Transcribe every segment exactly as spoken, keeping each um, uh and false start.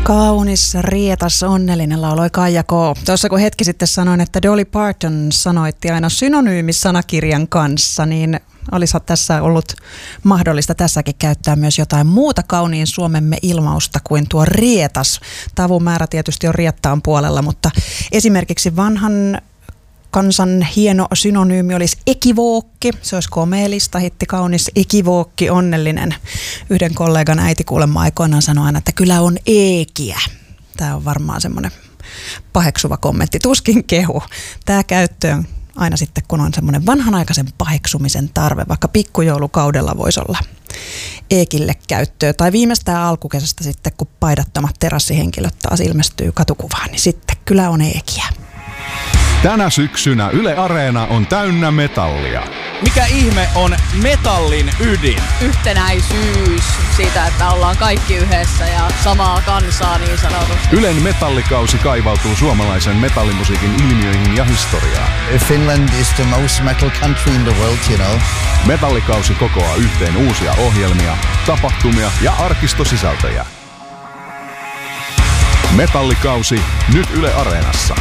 Kaunis, rietas, onnellinen lauloi Kaija K. Tuossa kun hetki sitten sanoin, että Dolly Parton sanoitti aina synonyymisanakirjan kanssa, niin olisi tässä ollut mahdollista tässäkin käyttää myös jotain muuta kauniin suomemme ilmausta kuin tuo rietas. Tavun määrä tietysti on riettaan puolella, mutta esimerkiksi vanhan kansan hieno synonyymi olisi ekivookki. Se olisi komeellista, hitti kaunis, ekivookki, onnellinen. Yhden kollegan äiti kuulemma aikoinaan sanoi aina, että kyllä on eekiä. Tämä on varmaan semmoinen paheksuva kommentti, tuskin kehu. Tämä käyttöön aina sitten, kun on semmoinen vanhanaikaisen paheksumisen tarve, vaikka pikkujoulukaudella voisi olla eekille käyttöä. Tai viimeistään alkukesästä sitten, kun paidattomat terassihenkilöt taas ilmestyy katukuvaan, niin sitten kyllä on eekiä. Tänä syksynä Yle Areena on täynnä metallia. Mikä ihme on metallin ydin? Yhtenäisyys siitä, että ollaan kaikki yhdessä ja samaa kansaa niin sanotusti. Ylen metallikausi kaivautuu suomalaisen metallimusiikin ilmiöihin ja historiaan. Finland is the most metal country in the world, you know. Metallikausi kokoaa yhteen uusia ohjelmia, tapahtumia ja arkistosisältöjä. Metallikausi nyt Yle Areenassa.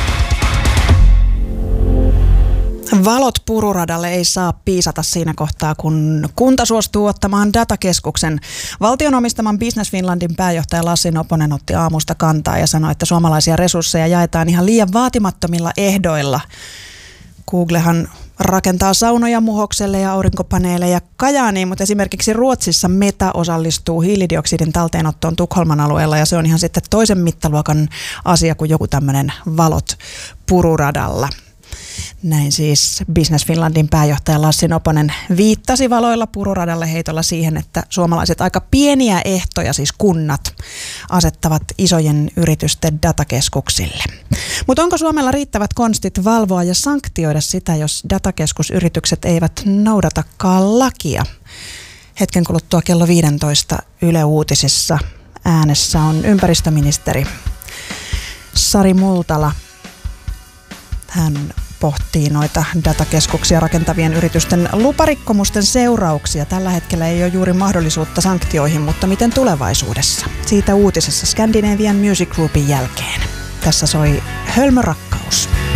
Valot pururadalle ei saa piisata siinä kohtaa, kun kunta suostuu ottamaan datakeskuksen. Valtion omistaman Business Finlandin pääjohtaja Lassi Noponen otti aamusta kantaa ja sanoi, että suomalaisia resursseja jaetaan ihan liian vaatimattomilla ehdoilla. Googlehan rakentaa saunoja Muhokselle ja aurinkopaneeleja Kajaaniin, mutta esimerkiksi Ruotsissa Meta osallistuu hiilidioksidin talteenottoon Tukholman alueella ja se on ihan sitten toisen mittaluokan asia kuin joku tämmöinen valot pururadalla. Näin siis Business Finlandin pääjohtaja Lassi Noponen viittasi valoilla pururadalle heitolla siihen, että suomalaiset aika pieniä ehtoja, siis kunnat, asettavat isojen yritysten datakeskuksille. Mutta onko Suomella riittävät konstit valvoa ja sanktioida sitä, jos datakeskusyritykset eivät noudatakaan lakia? Hetken kuluttua kello viisitoista Yle Uutisissa äänessä on ympäristöministeri Sari Multala. Hän pohtii noita datakeskuksia rakentavien yritysten luparikkomusten seurauksia. Tällä hetkellä ei ole juuri mahdollisuutta sanktioihin, mutta miten tulevaisuudessa? Siitä uutisessa Scandinavian Music Groupin jälkeen. Tässä soi Hölmö rakkaus.